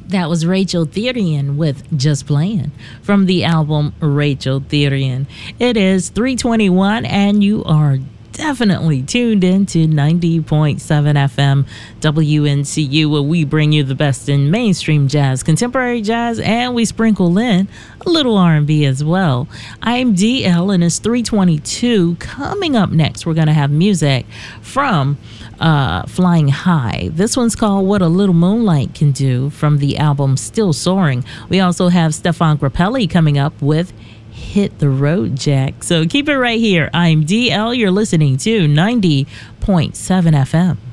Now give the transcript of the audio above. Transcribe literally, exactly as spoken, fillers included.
That was Rachel Therian with Just Playing from the album Rachel Therian. It is three twenty-one and you are definitely tuned in to ninety point seven F M W N C U, where we bring you the best in mainstream jazz, contemporary jazz, and we sprinkle in a little R and B as well. I'm D L and it's three twenty-two. Coming up next, we're going to have music from uh, Flying High. This one's called What a Little Moonlight Can Do from the album Still Soaring. We also have Stefan Grappelli coming up with Hit the Road Jack. So keep it right here. I'm D L. You're listening to ninety point seven F M.